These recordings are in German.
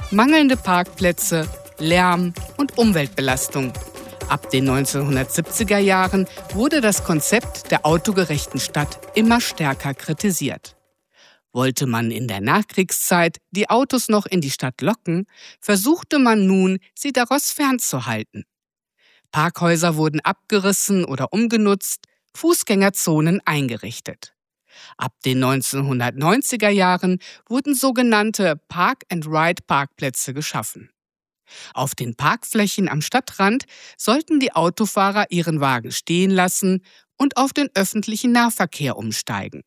mangelnde Parkplätze, Lärm und Umweltbelastung. Ab den 1970er Jahren wurde das Konzept der autogerechten Stadt immer stärker kritisiert. Wollte man in der Nachkriegszeit die Autos noch in die Stadt locken, versuchte man nun, sie daraus fernzuhalten. Parkhäuser wurden abgerissen oder umgenutzt, Fußgängerzonen eingerichtet. Ab den 1990er Jahren wurden sogenannte Park-and-Ride-Parkplätze geschaffen. Auf den Parkflächen am Stadtrand sollten die Autofahrer ihren Wagen stehen lassen und auf den öffentlichen Nahverkehr umsteigen.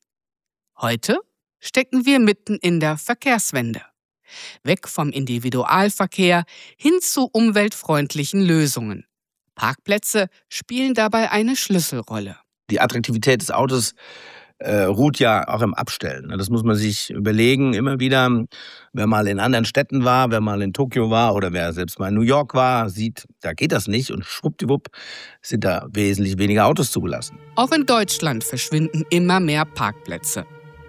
Heute stecken wir mitten in der Verkehrswende. Weg vom Individualverkehr hin zu umweltfreundlichen Lösungen. Parkplätze spielen dabei eine Schlüsselrolle. Die Attraktivität des Autos ruht ja auch im Abstellen. Das muss man sich überlegen, immer wieder. Wer mal in anderen Städten war, wer mal in Tokio war oder wer selbst mal in New York war, sieht, da geht das nicht und schwuppdiwupp sind da wesentlich weniger Autos zugelassen. Auch in Deutschland verschwinden immer mehr Parkplätze.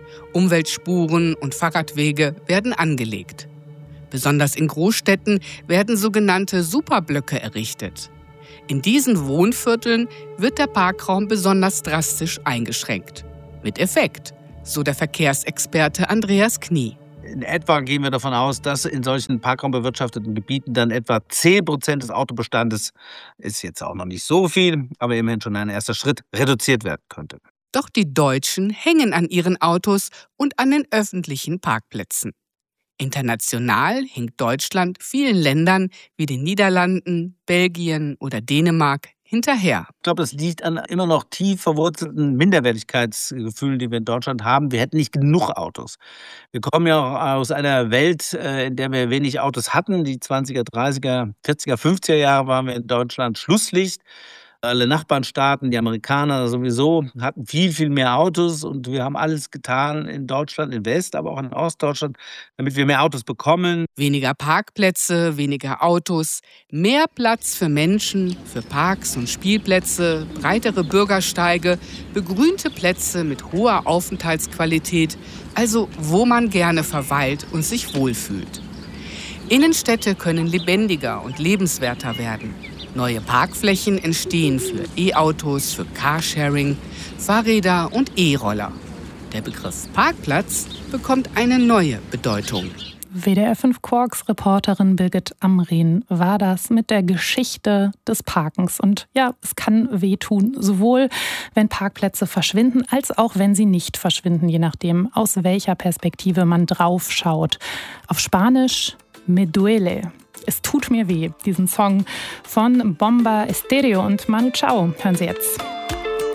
Umweltspuren und Fahrradwege werden angelegt. Besonders in Großstädten werden sogenannte Superblöcke errichtet. In diesen Wohnvierteln wird der Parkraum besonders drastisch eingeschränkt. Mit Effekt, so der Verkehrsexperte Andreas Knie. In etwa gehen wir davon aus, dass in solchen parkraumbewirtschafteten Gebieten dann etwa 10% des Autobestandes, ist jetzt auch noch nicht so viel, aber immerhin schon ein erster Schritt, reduziert werden könnte. Doch die Deutschen hängen an ihren Autos und an den öffentlichen Parkplätzen. International hinkt Deutschland vielen Ländern wie den Niederlanden, Belgien oder Dänemark hinterher. Ich glaube, das liegt an immer noch tief verwurzelten Minderwertigkeitsgefühlen, die wir in Deutschland haben. Wir hätten nicht genug Autos. Wir kommen ja auch aus einer Welt, in der wir wenig Autos hatten. Die 20er, 30er, 40er, 50er Jahre waren wir in Deutschland Schlusslicht. Alle Nachbarstaaten, die Amerikaner sowieso, hatten viel, viel mehr Autos und wir haben alles getan in Deutschland, in West, aber auch in Ostdeutschland, damit wir mehr Autos bekommen. Weniger Parkplätze, weniger Autos, mehr Platz für Menschen, für Parks und Spielplätze, breitere Bürgersteige, begrünte Plätze mit hoher Aufenthaltsqualität, also wo man gerne verweilt und sich wohlfühlt. Innenstädte können lebendiger und lebenswerter werden. Neue Parkflächen entstehen für E-Autos, für Carsharing, Fahrräder und E-Roller. Der Begriff Parkplatz bekommt eine neue Bedeutung. WDR 5 Quarks Reporterin Birgit Amrehn war das mit der Geschichte des Parkens. Und ja, es kann wehtun, sowohl wenn Parkplätze verschwinden, als auch wenn sie nicht verschwinden, je nachdem, aus welcher Perspektive man drauf schaut. Auf Spanisch Me duele. Es tut mir weh, diesen Song von Bomba Estéreo und Manu Chao. Hören Sie jetzt.